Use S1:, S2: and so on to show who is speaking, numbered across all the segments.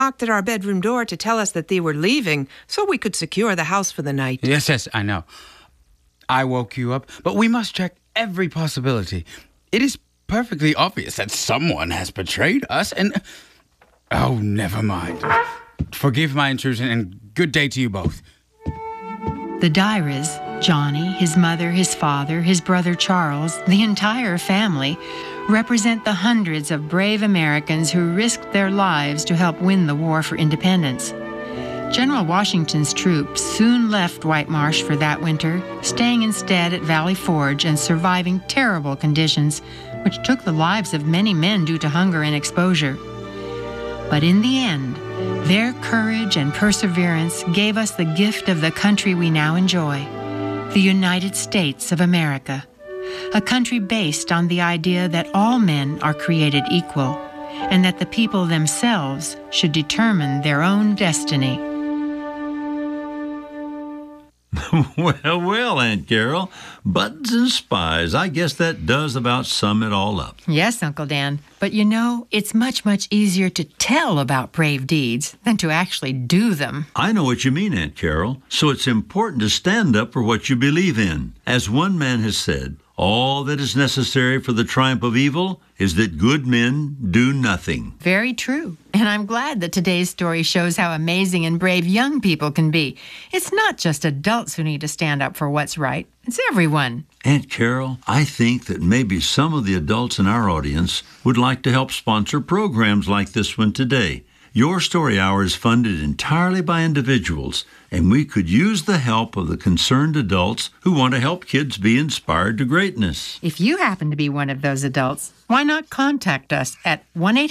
S1: knocked at our bedroom door to tell us that they were leaving so we could secure the house for the night.
S2: Yes, I know. I woke you up, but we must check every possibility. It is perfectly obvious that someone has betrayed us and... Oh, never mind. Forgive my intrusion and good day to you both.
S3: The Dyras, Johnny, his mother, his father, his brother Charles, the entire family, represent the hundreds of brave Americans who risked their lives to help win the war for independence. General Washington's troops soon left White Marsh for that winter, staying instead at Valley Forge and surviving terrible conditions, which took the lives of many men due to hunger and exposure. But in the end, their courage and perseverance gave us the gift of the country we now enjoy, the United States of America, a country based on the idea that all men are created equal and that the people themselves should determine their own destiny.
S4: Well, Aunt Carol, buttons and spies, I guess that does about sum it all up.
S3: Yes, Uncle Dan, but you know, it's much, much easier to tell about brave deeds than to actually do them.
S4: I know what you mean, Aunt Carol, so it's important to stand up for what you believe in. As one man has said, all that is necessary for the triumph of evil is that good men do nothing.
S3: Very true. And I'm glad that today's story shows how amazing and brave young people can be. It's not just adults who need to stand up for what's right. It's everyone.
S4: Aunt Carol, I think that maybe some of the adults in our audience would like to help sponsor programs like this one today. Your Story Hour is funded entirely by individuals, and we could use the help of the concerned adults who want to help kids be inspired to greatness.
S3: If you happen to be one of those adults, why not contact us at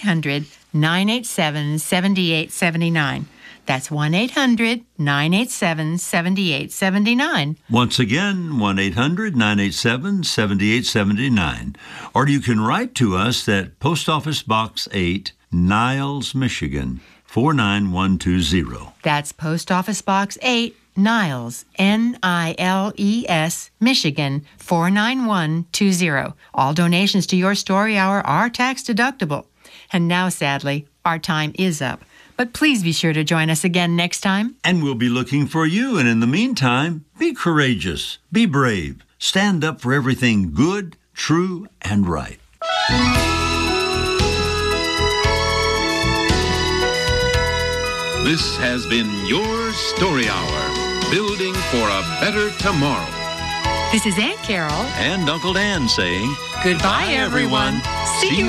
S3: 1-800-987-7879. That's 1-800-987-7879.
S4: Once again, 1-800-987-7879. Or you can write to us at Post Office Box 8, Niles, Michigan, 49120.
S3: That's Post Office Box 8, Niles, Niles, Michigan, 49120. All donations to Your Story Hour are tax deductible. And now, sadly, our time is up. But please be sure to join us again next time.
S4: And we'll be looking for you. And in the meantime, be courageous, be brave, stand up for everything good, true, and right.
S5: This has been Your Story Hour, building for a better tomorrow.
S3: This is Aunt Carol
S4: And Uncle Dan saying,
S3: goodbye, everyone. See you